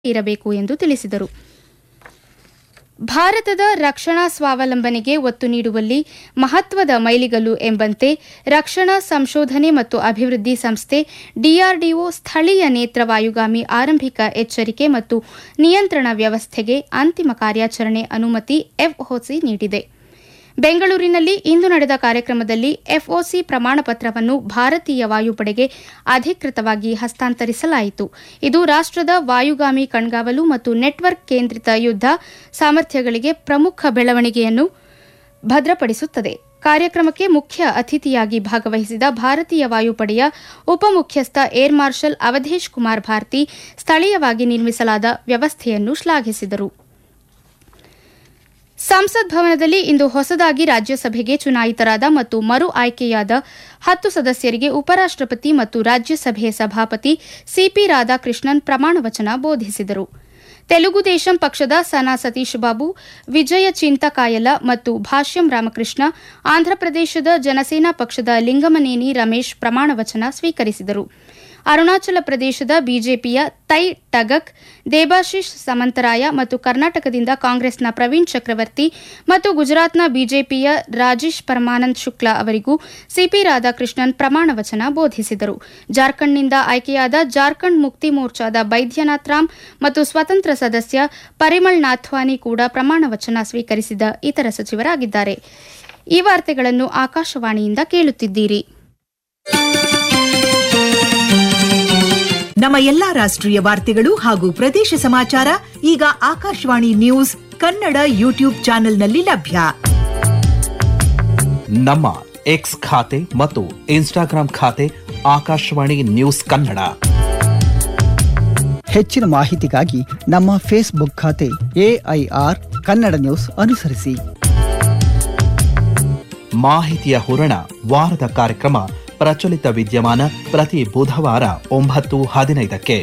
ಇರಬೇಕು ಎಂದು ತಿಳಿಸಿದರು. ಭಾರತದ ರಕ್ಷಣಾ ಸ್ವಾವಲಂಬನೆಗೆ ಒತ್ತು ನೀಡುವಲ್ಲಿ ಮಹತ್ವದ ಮೈಲಿಗಲ್ಲು ಎಂಬಂತೆ ರಕ್ಷಣಾ ಸಂಶೋಧನೆ ಮತ್ತು ಅಭಿವೃದ್ಧಿ ಸಂಸ್ಥೆ ಡಿಆರ್ಡಿಒ ಸ್ಥಳೀಯ ನೇತ್ರ ವಾಯುಗಾಮಿ ಆರಂಭಿಕ ಎಚ್ಚರಿಕೆ ಮತ್ತು ನಿಯಂತ್ರಣ ವ್ಯವಸ್ಥೆಗೆ ಅಂತಿಮ ಕಾರ್ಯಾಚರಣೆ ಅನುಮತಿ ಎಫ್ಒಸಿ ನೀಡಿದೆ. ಬೆಂಗಳೂರಿನಲ್ಲಿ ಇಂದು ನಡೆದ ಕಾರ್ಯಕ್ರಮದಲ್ಲಿ ಎಫ್ಒಸಿ ಪ್ರಮಾಣಪತ್ರವನ್ನು ಭಾರತೀಯ ವಾಯುಪಡೆಗೆ ಅಧಿಕೃತವಾಗಿ ಹಸ್ತಾಂತರಿಸಲಾಯಿತು. ಇದು ರಾಷ್ಟದ ವಾಯುಗಾಮಿ ಕಣ್ಗಾವಲು ಮತ್ತು ನೆಟ್ವರ್ಕ್ ಕೇಂದ್ರಿತ ಯುದ್ಧ ಸಾಮರ್ಥ್ಯಗಳಿಗೆ ಪ್ರಮುಖ ಬೆಳವಣಿಗೆಯನ್ನು ಭದ್ರಪಡಿಸುತ್ತದೆ. ಕಾರ್ಯಕ್ರಮಕ್ಕೆ ಮುಖ್ಯ ಅತಿಥಿಯಾಗಿ ಭಾಗವಹಿಸಿದ ಭಾರತೀಯ ವಾಯುಪಡೆಯ ಉಪಮುಖ್ಯಸ್ಥ ಏರ್ ಮಾರ್ಷಲ್ ಅವಧೇಶ್ ಕುಮಾರ್ ಭಾರತಿ ಸ್ಥಳೀಯವಾಗಿ ನಿರ್ಮಿಸಲಾದ ವ್ಯವಸ್ಥೆಯನ್ನು ಶ್ಲಾಘಿಸಿದರು. ಸಂಸತ್ ಭವನದಲ್ಲಿ ಇಂದು ಹೊಸದಾಗಿ ರಾಜ್ಯಸಭೆಗೆ ಚುನಾಯಿತರಾದ ಮತ್ತು ಮರು ಆಯ್ಕೆಯಾದ 10 ಸದಸ್ಯರಿಗೆ ಉಪರಾಷ್ಟಪತಿ ಮತ್ತು ರಾಜ್ಯಸಭೆ ಸಭಾಪತಿ ಸಿಪಿ ರಾಧಾಕೃಷ್ಣನ್ ಪ್ರಮಾಣವಚನ ಬೋಧಿಸಿದರು. ತೆಲುಗು ದೇಶಂ ಪಕ್ಷದ ಸನಾ ಸತೀಶ್ ಬಾಬು, ವಿಜಯ ಚಿಂತಕಾಯಲ ಮತ್ತು ಭಾಷ್ಯಂ ರಾಮಕೃಷ್ಣ, ಆಂಧ್ರಪ್ರದೇಶದ ಜನಸೇನಾ ಪಕ್ಷದ ಲಿಂಗಮನೇನಿ ರಮೇಶ್ ಪ್ರಮಾಣವಚನ ಸ್ವೀಕರಿಸಿದರು. ಅರುಣಾಚಲ ಪ್ರದೇಶದ ಬಿಜೆಪಿಯ ತೈ ಟಗಕ್, ದೇಬಾಶಿಶ್ ಸಮಂತರಾಯ ಮತ್ತು ಕರ್ನಾಟಕದಿಂದ ಕಾಂಗ್ರೆಸ್ನ ಪ್ರವೀಣ್ ಚಕ್ರವರ್ತಿ ಮತ್ತು ಗುಜರಾತ್ನ ಬಿಜೆಪಿಯ ರಾಜೇಶ್ ಪರಮಾನಂದ್ ಶುಕ್ಲಾ ಅವರಿಗೂ ಸಿಪಿ ರಾಧಾಕೃಷ್ಣನ್ ಪ್ರಮಾಣವಚನ ಬೋಧಿಸಿದರು. ಜಾರ್ಖಂಡ್ನಿಂದ ಆಯ್ಕೆಯಾದ ಜಾರ್ಖಂಡ್ ಮುಕ್ತಿ ಮೋರ್ಚಾದ ಬೈದ್ಯನಾಥ್ ರಾಮ್ ಮತ್ತು ಸ್ವತಂತ್ರ ಸದಸ್ಯ ಪರಿಮಳ್ ನಾಥ್ವಾನಿ ಕೂಡ ಪ್ರಮಾಣವಚನ ಸ್ವೀಕರಿಸಿದ ಇತರ ಸಚಿವರಾಗಿದ್ದಾರೆ. ಈ ವಾರ್ತೆಗಳನ್ನು ಆಕಾಶವಾಣಿಯಿಂದ ಕೇಳುತ್ತಿದ್ದೀರಿ. ನಮ್ಮ ಎಲ್ಲಾ ರಾಷ್ಟ್ರೀಯ ವಾರ್ತೆಗಳು ಹಾಗೂ ಪ್ರದೇಶ ಸಮಾಚಾರ ಈಗ ಆಕಾಶವಾಣಿ ನ್ಯೂಸ್ ಕನ್ನಡ ಯೂಟ್ಯೂಬ್ ಚಾನೆಲ್ನಲ್ಲಿ ಲಭ್ಯ. ನಮ್ಮ ಎಕ್ಸ್ ಖಾತೆ ಮತ್ತು ಇನ್ಸ್ಟಾಗ್ರಾಂ ಖಾತೆ ಆಕಾಶವಾಣಿ ನ್ಯೂಸ್ ಕನ್ನಡ. ಹೆಚ್ಚಿನ ಮಾಹಿತಿಗಾಗಿ ನಮ್ಮ ಫೇಸ್ಬುಕ್ ಖಾತೆ ಎಐಆರ್ ಕನ್ನಡ ನ್ಯೂಸ್ ಅನುಸರಿಸಿ. ಮಾಹಿತಿಯ ಹೂರಣ ವಾರದ ಕಾರ್ಯಕ್ರಮ ಪ್ರಚಲಿತ ವಿದ್ಯಮಾನ ಪ್ರತಿ ಬುಧವಾರ 9:15.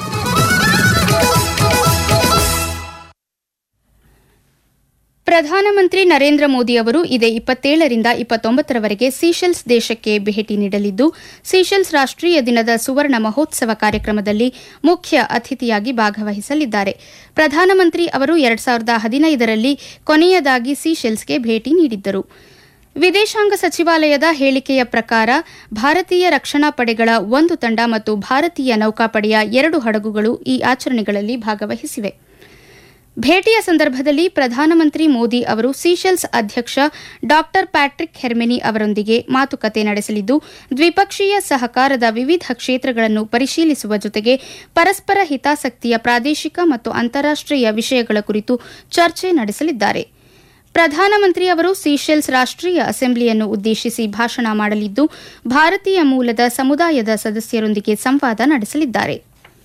ಪ್ರಧಾನಮಂತ್ರಿ ನರೇಂದ್ರ ಮೋದಿ ಅವರು ಇದೇ 27ರಿಂದ 29ರವರೆಗೆ ಸೀಶೆಲ್ಸ್ ದೇಶಕ್ಕೆ ಭೇಟಿ ನೀಡಲಿದ್ದು, ಸೀಶೆಲ್ಸ್ ರಾಷ್ಟೀಯ ದಿನದ ಸುವರ್ಣ ಮಹೋತ್ಸವ ಕಾರ್ಯಕ್ರಮದಲ್ಲಿ ಮುಖ್ಯ ಅತಿಥಿಯಾಗಿ ಭಾಗವಹಿಸಲಿದ್ದಾರೆ. ಪ್ರಧಾನಮಂತ್ರಿ ಅವರು 2015ರಲ್ಲಿ ಕೊನೆಯದಾಗಿ ಸೀಶೆಲ್ಸ್ಗೆ ಭೇಟಿ ನೀಡಿದ್ದರು. ವಿದೇಶಾಂಗ ಸಚಿವಾಲಯದ ಹೇಳಿಕೆಯ ಪ್ರಕಾರ ಭಾರತೀಯ ರಕ್ಷಣಾ ಪಡೆಗಳ 1 ತಂಡ ಮತ್ತು ಭಾರತೀಯ ನೌಕಾಪಡೆಯ 2 ಹಡಗುಗಳು ಈ ಆಚರಣೆಗಳಲ್ಲಿ ಭಾಗವಹಿಸಿವೆ. ಭೇಟಿಯ ಸಂದರ್ಭದಲ್ಲಿ ಪ್ರಧಾನಮಂತ್ರಿ ಮೋದಿ ಅವರು ಸೀಶೆಲ್ಸ್ ಅಧ್ಯಕ್ಷ ಡಾ ಪ್ಯಾಟ್ರಿಕ್ ಹೆರ್ಮೆನಿ ಅವರೊಂದಿಗೆ ಮಾತುಕತೆ ನಡೆಸಲಿದ್ದು, ದ್ವಿಪಕ್ಷೀಯ ಸಹಕಾರದ ವಿವಿಧ ಕ್ಷೇತ್ರಗಳನ್ನು ಪರಿಶೀಲಿಸುವ ಜೊತೆಗೆ ಪರಸ್ಪರ ಹಿತಾಸಕ್ತಿಯ ಪ್ರಾದೇಶಿಕ ಮತ್ತು ಅಂತಾರಾಷ್ಟೀಯ ವಿಷಯಗಳ ಕುರಿತು ಚರ್ಚೆ ನಡೆಸಲಿದ್ದಾರೆ. ಪ್ರಧಾನಮಂತ್ರಿ ಅವರು ಸೀಶೆಲ್ಸ್ ರಾಷ್ಟೀಯ ಅಸೆಂಬ್ಲಿಯನ್ನು ಉದ್ದೇಶಿಸಿ ಭಾಷಣ ಮಾಡಲಿದ್ದು, ಭಾರತೀಯ ಮೂಲದ ಸಮುದಾಯದ ಸದಸ್ಯರೊಂದಿಗೆ ಸಂವಾದ ನಡೆಸಲಿದ್ದಾರೆ.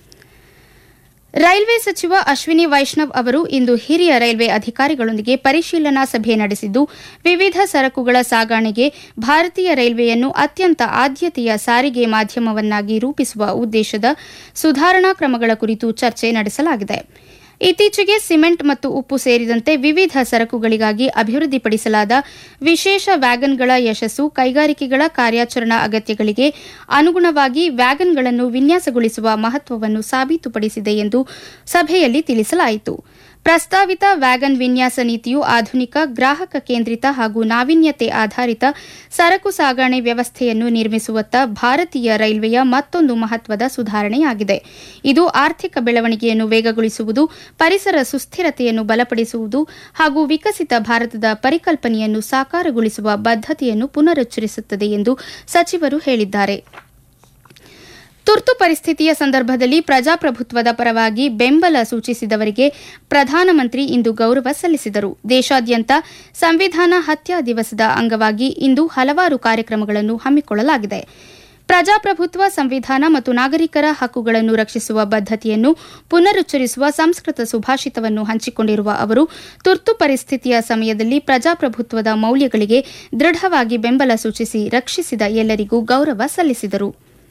ರೈಲ್ವೆ ಸಚಿವ ಅಶ್ವಿನಿ ವೈಷ್ಣವ್ ಅವರು ಇಂದು ಹಿರಿಯ ರೈಲ್ವೆ ಅಧಿಕಾರಿಗಳೊಂದಿಗೆ ಪರಿಶೀಲನಾ ಸಭೆ ನಡೆಸಿದ್ದು, ವಿವಿಧ ಸರಕುಗಳ ಸಾಗಣೆಗೆ ಭಾರತೀಯ ರೈಲ್ವೆಯನ್ನು ಅತ್ಯಂತ ಆದ್ಯತೆಯ ಸಾರಿಗೆ ಮಾಧ್ಯಮವನ್ನಾಗಿ ರೂಪಿಸುವ ಉದ್ದೇಶದ ಸುಧಾರಣಾ ಕ್ರಮಗಳ ಕುರಿತು ಚರ್ಚೆ ನಡೆಸಲಾಗಿದೆ. ಇತ್ತೀಚೆಗೆ ಸಿಮೆಂಟ್ ಮತ್ತು ಉಪ್ಪು ಸೇರಿದಂತೆ ವಿವಿಧ ಸರಕುಗಳಿಗಾಗಿ ಅಭಿವೃದ್ಧಿಪಡಿಸಲಾದ ವಿಶೇಷ ವ್ಯಾಗನ್ಗಳ ಯಶಸ್ಸು ಕೈಗಾರಿಕೆಗಳ ಕಾರ್ಯಾಚರಣಾ ಅಗತ್ಯಗಳಿಗೆ ಅನುಗುಣವಾಗಿ ವ್ಯಾಗನ್ಗಳನ್ನು ವಿನ್ಯಾಸಗೊಳಿಸುವ ಮಹತ್ವವನ್ನು ಸಾಬೀತುಪಡಿಸಿದೆ ಎಂದು ಸಭೆಯಲ್ಲಿ ತಿಳಿಸಲಾಯಿತು. ಪ್ರಸ್ತಾವಿತ ವ್ಯಾಗನ್ ವಿನ್ಯಾಸ ನೀತಿಯು ಆಧುನಿಕ, ಗ್ರಾಹಕ ಕೇಂದ್ರಿತ ಹಾಗೂ ನಾವೀನ್ಯತೆ ಆಧಾರಿತ ಸರಕು ಸಾಗಣೆ ವ್ಯವಸ್ಥೆಯನ್ನು ನಿರ್ಮಿಸುವತ್ತ ಭಾರತೀಯ ರೈಲ್ವೆಯ ಮತ್ತೊಂದು ಮಹತ್ವದ ಸುಧಾರಣೆಯಾಗಿದೆ. ಇದು ಆರ್ಥಿಕ ಬೆಳವಣಿಗೆಯನ್ನು ವೇಗಗೊಳಿಸುವುದು, ಪರಿಸರ ಸುಸ್ಥಿರತೆಯನ್ನು ಬಲಪಡಿಸುವುದು ಹಾಗೂ ವಿಕಸಿತ ಭಾರತದ ಪರಿಕಲ್ಪನೆಯನ್ನು ಸಾಕಾರಗೊಳಿಸುವ ಬದ್ಧತೆಯನ್ನು ಪುನರುಚ್ಚರಿಸುತ್ತದೆ ಎಂದು ಸಚಿವರು ಹೇಳಿದ್ದಾರೆ. ತುರ್ತು ಪರಿಸ್ಥಿತಿಯ ಸಂದರ್ಭದಲ್ಲಿ ಪ್ರಜಾಪ್ರಭುತ್ವದ ಪರವಾಗಿ ಬೆಂಬಲ ಸೂಚಿಸಿದವರಿಗೆ ಪ್ರಧಾನಮಂತ್ರಿ ಇಂದು ಗೌರವ ಸಲ್ಲಿಸಿದರು. ದೇಶಾದ್ಯಂತ ಸಂವಿಧಾನ ಹತ್ಯಾ ದಿವಸದ ಅಂಗವಾಗಿ ಇಂದು ಹಲವಾರು ಕಾರ್ಯಕ್ರಮಗಳನ್ನು ಹಮ್ಮಿಕೊಳ್ಳಲಾಗಿದೆ. ಪ್ರಜಾಪ್ರಭುತ್ವ, ಸಂವಿಧಾನ ಮತ್ತು ನಾಗರಿಕರ ಹಕ್ಕುಗಳನ್ನು ರಕ್ಷಿಸುವ ಬದ್ಧತೆಯನ್ನು ಪುನರುಚ್ಚರಿಸುವ ಸಂಸ್ಕೃತ ಸುಭಾಷಿತವನ್ನು ಹಂಚಿಕೊಂಡಿರುವ ಅವರು, ತುರ್ತು ಪರಿಸ್ಥಿತಿಯ ಸಮಯದಲ್ಲಿ ಪ್ರಜಾಪ್ರಭುತ್ವದ ಮೌಲ್ಯಗಳಿಗೆ ದೃಢವಾಗಿ ಬೆಂಬಲ ಸೂಚಿಸಿ ರಕ್ಷಿಸಿದ ಎಲ್ಲರಿಗೂ ಗೌರವ ಸಲ್ಲಿಸಿದರು.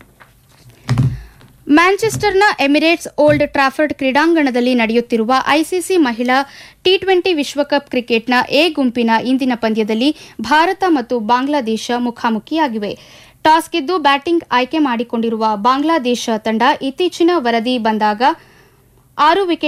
ಮ್ಯಾಂಚೆಸ್ಟರ್ನ ಎಮಿರೇಟ್ಸ್ ಓಲ್ಡ್ ಟ್ರಾಫರ್ಡ್ ಕ್ರೀಡಾಂಗಣದಲ್ಲಿ ನಡೆಯುತ್ತಿರುವ ಐಸಿಸಿ ಮಹಿಳಾ ಟಿ20 ವಿಶ್ವಕಪ್ ಕ್ರಿಕೆಟ್ನ ಎ ಗುಂಪಿನ ಇಂದಿನ ಪಂದ್ಯದಲ್ಲಿ ಭಾರತ ಮತ್ತು ಬಾಂಗ್ಲಾದೇಶ ಮುಖಾಮುಖಿಯಾಗಿವೆ. ಟಾಸ್ ಗೆದ್ದು ಬ್ಯಾಟಿಂಗ್ ಆಯ್ಕೆ ಮಾಡಿಕೊಂಡಿರುವ ಬಾಂಗ್ಲಾದೇಶ ತಂಡ ಇತ್ತೀಚಿನ ವರದಿ ಬಂದಾಗ 6 ವಿಕೆಟ್